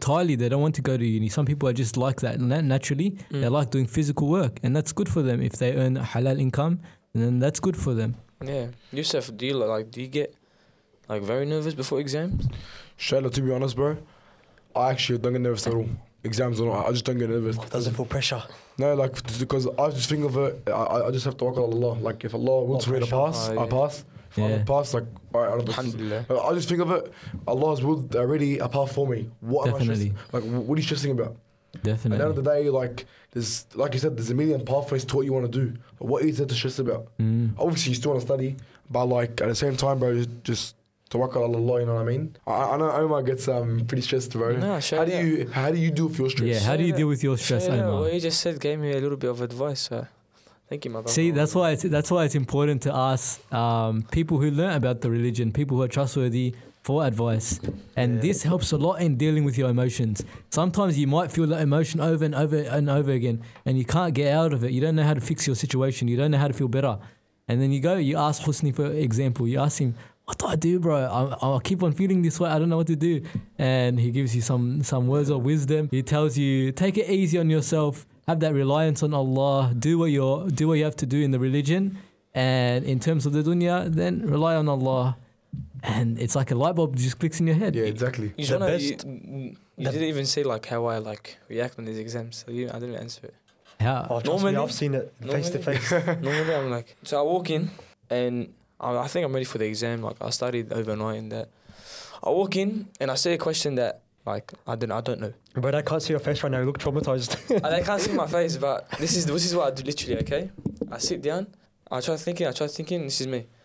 entirely they don't want to go to uni. Some people are just like that naturally. They like doing physical work, and that's good for them. If they earn a halal income, then that's good for them. Yeah. Yusuf, do you get like very nervous before exams? Shayla, to be honest, bro, I actually don't get nervous at all. Exams or not, I just don't get nervous. Doesn't feel pressure. No, like, because I just think of it, I just have to work on Allah. Like, if Allah wants me to pass, I pass. If I don't pass, like, alright, Alhamdulillah. I just think of it, Allah has willed already a path for me. What am I stressing? Like, what are you stressing about? Definitely. At the end of the day, like, there's, like you said, there's a million pathways to what you want to do. But what is there to stress about? Obviously, you still want to study, but, like, at the same time, bro, just to work on Allah, you know what I mean? I know Omar gets pretty stressed, bro. No, how do you deal with your stress? Yeah, how do you deal with your stress, Omar? What you just said gave me a little bit of advice, so thank you, my brother. See, that's why it's important to ask people who learn about the religion, people who are trustworthy, for advice. And this helps a lot in dealing with your emotions. Sometimes you might feel that emotion over and over and over again, and you can't get out of it. You don't know how to fix your situation. You don't know how to feel better. And then you ask Husni, for example, you ask him, what do I do, bro? I keep on feeling this way. I don't know what to do. And he gives you some words of wisdom. He tells you, take it easy on yourself. Have that reliance on Allah. Do what you have to do in the religion. And in terms of the dunya, then rely on Allah. And it's like a light bulb just clicks in your head. Yeah, exactly. You didn't even say like how I like react on these exams. So I didn't answer it. How? Oh, trust me, I've seen it face to face. Normally I'm like, so I walk in and I think I'm ready for the exam. Like I studied overnight and that. I walk in and I say a question that like I don't know. But I can't see your face right now. You look traumatized. They can't see my face, but this is what I do literally. Okay, I sit down. I try thinking. This is me.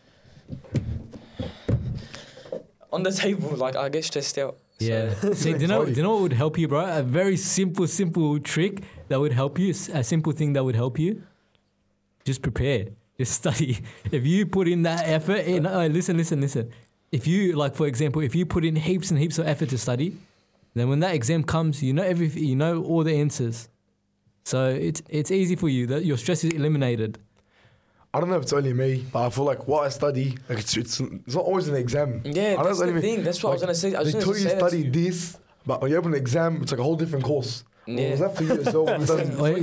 On the table, like I get stressed out. Yeah. See, do you know what would help you, bro? A very simple trick that would help you. A simple thing that would help you. Just prepare. Just study. If you put in that effort, listen. If you, like, for example, if you put in heaps and heaps of effort to study, then when that exam comes, you know everything. You know all the answers. So it's easy for you. That your stress is eliminated. I don't know if it's only me, but I feel like what I study, like it's not always an exam. Yeah, that's the thing. That's what I was gonna say. They tell you study this, but when you open an exam, it's like a whole different course. Yeah. Was that for you as well?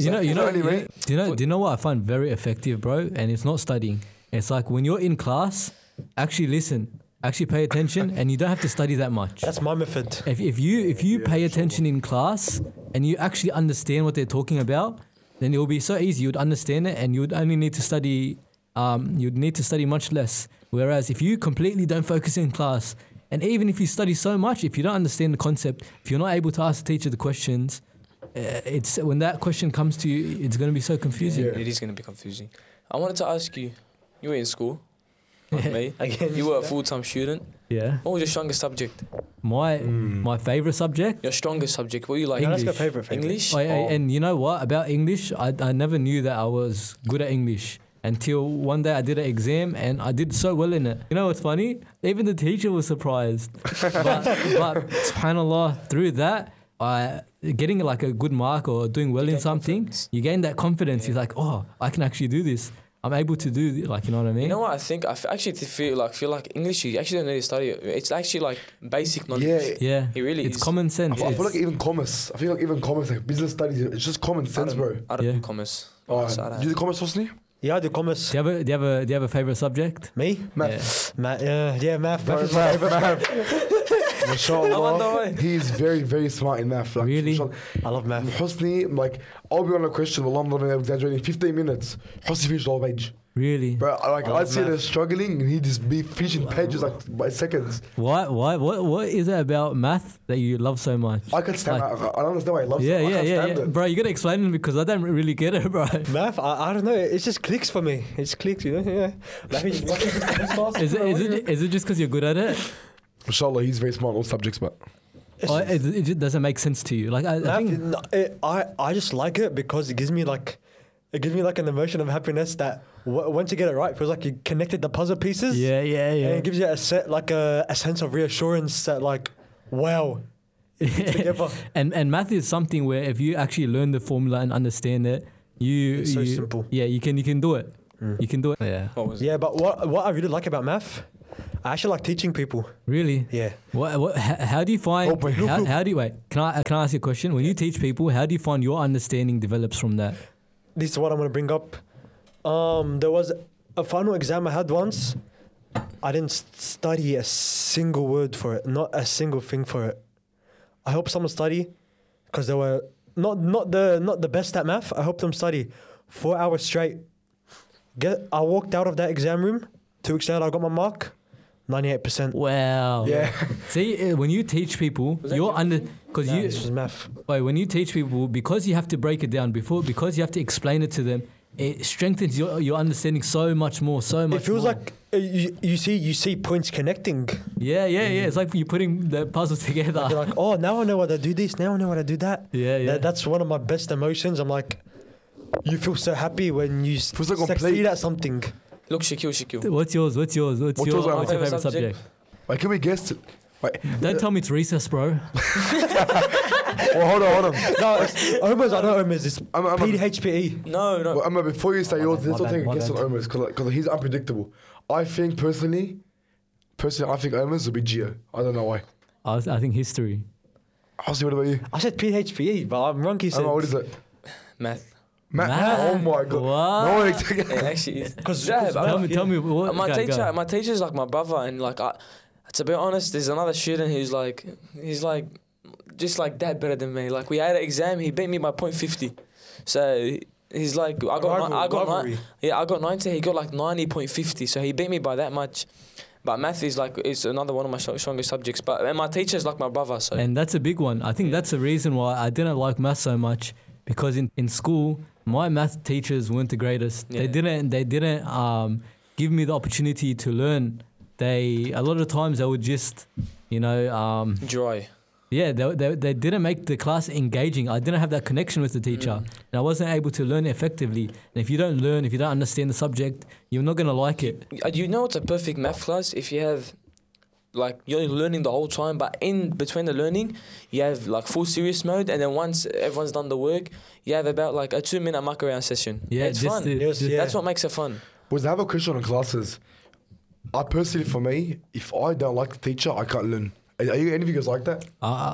Do you know what I find very effective, bro? And it's not studying. It's like when you're in class, actually listen, actually pay attention, and you don't have to study that much. That's my method. If you pay attention in class and you actually understand what they're talking about, then it will be so easy. You'd understand it, and you'd only need to study. You'd need to study much less. Whereas if you completely don't focus in class, and even if you study so much, if you don't understand the concept, if you're not able to ask the teacher the questions, it's when that question comes to you, it's going to be so confusing. Yeah, it is going to be confusing. I wanted to ask you. You were in school, like me. Again, you were a full-time student. Yeah. What was your strongest subject? My favorite subject? Your strongest subject. What you like? English. That's my favorite. English? And you know what? About English, I never knew that I was good at English until one day I did an exam and I did so well in it. You know what's funny? Even the teacher was surprised. but subhanAllah, through that, getting like a good mark or doing well in something, you gain that confidence. You're like, oh, I can actually do this. I'm able to do, like, you know what I mean? You know what I think? Actually feel like English, you actually don't need to study it. It's actually like basic knowledge. Yeah. It really it's is. common sense. I feel like even commerce, like business studies, it's just common sense, bro. I don't do commerce. Do you do commerce, Hosni? Yeah, I do commerce. Do you have a favorite subject? Me? Math. Yeah, math. Math. Mashallah, he's very, very smart in math. Like, really? I love math. Hosni, like, I'll be on a question, Allah, I'm not even exaggerating, 15 minutes, Hosni finished the whole page. Really? But like, I'd see they're struggling and he'd just be finishing pages like by seconds. What is it about math that you love so much? I can't stand it. I don't understand why he loves it. I can't stand it. Bro, you gotta explain it because I don't really get it, bro. Math, I don't know. It just clicks for me. It just clicks, you know. Yeah. Is it just because you're good at it? Mashallah, he's very smart on all subjects, but it just doesn't make sense to you. Like I just like it because it gives me like an emotion of happiness that once you get it right, it feels like you connected the puzzle pieces. Yeah. And it gives you a sense of reassurance that like, wow, it's together. and math is something where if you actually learn the formula and understand it, it's so simple. Yeah, you can do it. You can do it. Yeah. Yeah, but what I really like about math, I actually like teaching people. Really? Yeah. How do you find? Open. How do you wait? Can I ask you a question? When you teach people, how do you find your understanding develops from that? This is what I'm going to bring up. There was a final exam I had once. I didn't study a single word for it, not a single thing for it. I helped someone study because they were not the best at math. I helped them study 4 hours straight. I walked out of that exam room. 2 weeks later, I got my mark, 98%. Wow. Yeah. See, when you teach people, you're under because Nah, you this was math. wait, when you teach people, because you have to break it down because you have to explain it to them. It strengthens your understanding so much more. It feels more. like you see points connecting. Yeah. It's like you're putting the puzzle together. You're like, oh, now I know what I do this. Now I know what I do that. Yeah. That's one of my best emotions. I'm like, you feel so happy when you Feels like succeed complete. at something. Look, Shakil. What's yours? What's your yours, favorite subject? Wait, can we guess? Wait, Don't tell me it's recess, bro. hold on. No, it's Omer's. I know Omer's. It's I'm a- PDHPE. No. Well, Amma, before you say yours, let's my not take a bad, guess my on Omer's because he's unpredictable. I think personally, I think Omer's will be Geo. I don't know why. I think history. I'll see. What about you? I said PDHPE, but I'm wrong. He said. Amma, what is it? Math. Math. Oh my god. What? No one expects It actually is. Because Tell me what. My go, teacher, go. my teacher's like my brother, and like to be honest, there's another student he's like just like that better than me. Like we had an exam, he beat me by 0.50. So he's like I got 90, he got like 90.50. So he beat me by that much. But math is like it's another one of my strongest subjects. And my teacher's like my brother. So And that's a big one. I think that's the reason why I didn't like math so much, because in school my math teachers weren't the greatest. Yeah. They didn't give me the opportunity to learn. A lot of times they would just dry. yeah, they didn't make the class engaging. I didn't have that connection with the teacher, and I wasn't able to learn effectively. And if you don't understand the subject, you're not gonna like it. You know it's a perfect math class if you have like you're learning the whole time, but in between the learning you have like full serious mode, and then once everyone's done the work, you have about like a 2-minute muck around session. Yeah, it's just fun. Yes, yeah. That's what makes it fun. Was I have a question on classes? I personally, for me, if I don't like the teacher, I can't learn. Are you any of you guys like that?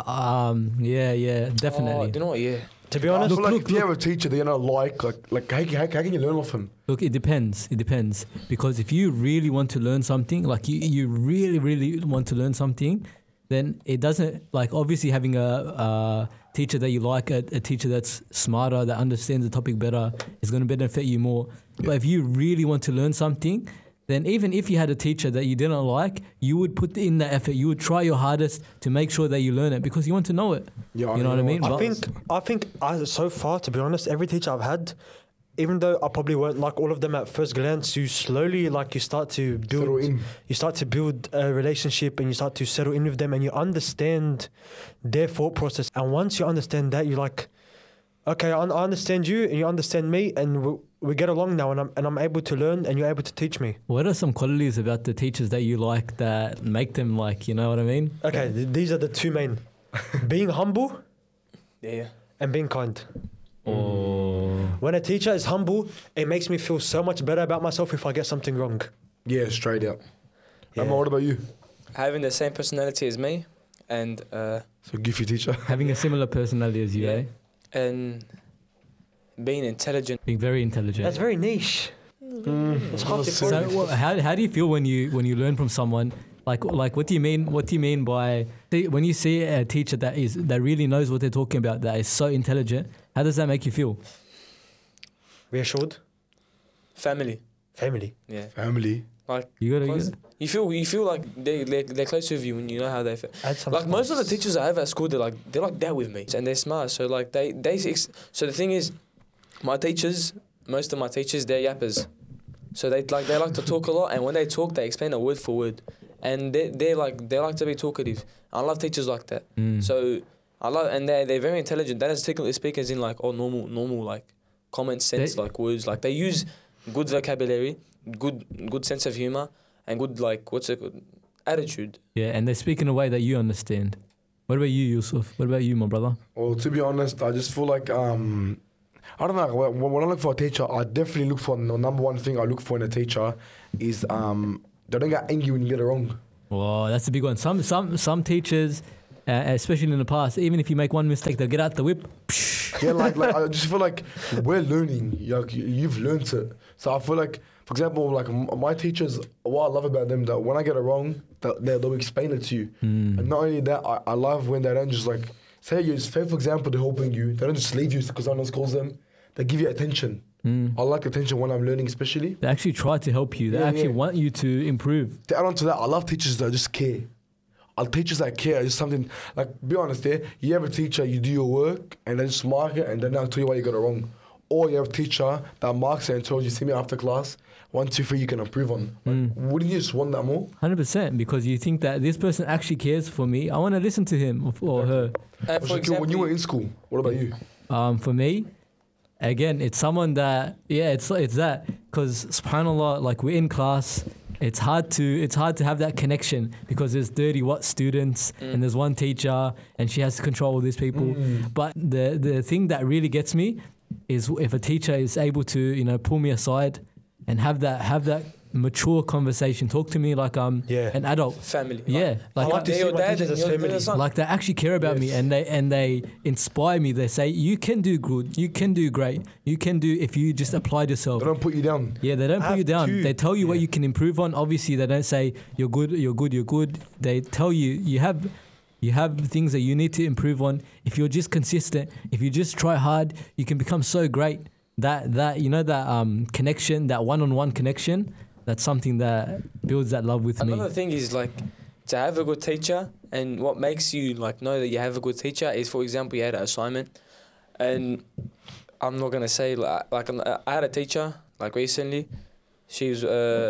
Yeah, definitely. Oh, you know what? Yeah. To be I honest, feel like if you have a teacher that you don't like how can you learn off him? Look, it depends. Because if you really want to learn something, like you really, really want to learn something, then it doesn't, like obviously having a teacher that you like, a teacher that's smarter, that understands the topic better, is going to benefit you more. Yeah. But if you really want to learn something, then even if you had a teacher that you didn't like, you would put in the effort. You would try your hardest to make sure that you learn it because you want to know it. Yeah, You know what I mean? I But- think so far, to be honest, every teacher I've had, even though I probably won't like all of them at first glance, you slowly you start to build, Settle in. you start to build a relationship, and you start to settle in with them, and you understand their thought process. And once you understand that, you're like, okay, I understand you, and you understand me, and we get along now, and I'm able to learn, and you're able to teach me. What are some qualities about the teachers that you like that make them like, you know what I mean? Okay, these are the two main: being humble Yeah. and being kind. Or When a teacher is humble, it makes me feel so much better about myself if I get something wrong. Yeah, straight out. Yeah. Amma, what about you? Having the same personality as me, and So goofy teacher. having a similar personality as you, Yeah. eh? and being intelligent. Being very intelligent. That's very niche. It's hard to So find. how do you feel when you learn from someone? Like what do you mean by when you see a teacher that really knows what they're talking about, that is so intelligent? How does that make you feel? Reassured. Family. Family. Yeah. Family. Like You gotta. close- you feel like they're close with you when you know how they feel. Add some Like most of the spice. teachers I have at school, they're like that with me, and they're smart. So like so the thing is, most of my teachers, they're yappers. So they like to talk a lot, and when they talk, they explain it word for word, and they like to be talkative. I love teachers like that. So I love, and they're very intelligent. That is technically speakers in like normal like common sense like words. Like they use good vocabulary, good sense of humor, and good like attitude. Yeah, and they speak in a way that you understand. What about you, Yusuf? What about you, my brother? Well, to be honest, I just feel like I don't know. When I look for a teacher, I definitely look for the number one thing I look for in a teacher is they don't get angry when you get it wrong. Whoa, that's a big one. Some teachers, especially in the past, even if you make one mistake, they'll get out the whip. Yeah, like I just feel like we're learning. Like you've learned it. So I feel like, for example, like my teachers, what I love about them, that when I get it wrong, they'll explain it to you. And not only that, I love when they don't just like say for example, they're helping you. They don't just leave you because someone else calls them. They give you attention. I like attention when I'm learning, especially. They actually try to help you. They actually want you to improve. To add on to that, I love teachers that just care. Teachers that care is something, like, be honest there, you have a teacher, you do your work, and they just mark it, and then they'll tell you why you got it wrong. Or you have a teacher that marks it and tells you, see me after class, 1, 2, 3, you can improve on. Like, wouldn't you just want that more? 100%, because you think that this person actually cares for me. I want to listen to him or her. For example, when you were in school, what about you? For me, again, it's someone that, it's that, because subhanAllah, like we're in class, it's hard to have that connection because there's 30 students and there's one teacher and she has to control all these people. But the thing that really gets me is if a teacher is able to, pull me aside and have that mature conversation, talk to me like I'm an adult. Family. Yeah. I like to see your my dad teachers and as your family. son. Like they actually care about me and they inspire me. They say, you can do good, you can do great, you can do if you just applied yourself. They don't put you down. Yeah, they don't put you down. They tell you what you can improve on. Obviously, they don't say you're good. They tell you you have things that you need to improve on. If you're just consistent, if you just try hard, you can become so great. That connection, that one-on-one connection, that's something that builds that love with me. Another thing is like to have a good teacher, and what makes you like know that you have a good teacher is, for example, you had an assignment, and I'm not gonna say I had a teacher like recently. She was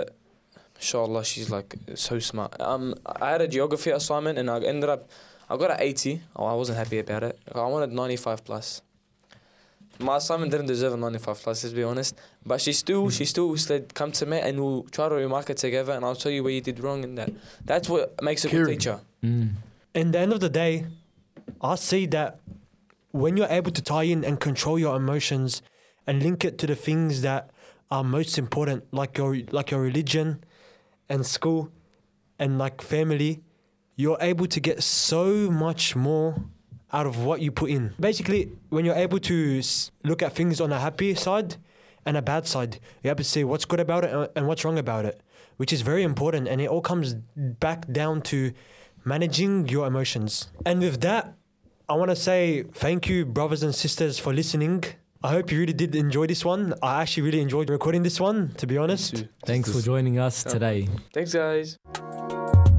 inshallah, she's like so smart. I had a geography assignment and I got an 80. Oh, I wasn't happy about it. I wanted 95 plus. My assignment didn't deserve a 95 plus, let's be honest. But she still said, come to me and we'll try to remark it together and I'll tell you where you did wrong in that. That's what makes a good teacher. In the end of the day, I see that when you're able to tie in and control your emotions and link it to the things that are most important, like your religion and school and like family, you're able to get so much more out of what you put in. Basically, when you're able to look at things on a happy side and a bad side, you're able to see what's good about it and what's wrong about it, which is very important. And it all comes back down to managing your emotions. And with that, I want to say thank you, brothers and sisters, for listening. I hope you really did enjoy this one. I actually really enjoyed recording this one, to be honest. Thanks for joining us today. Thanks, guys.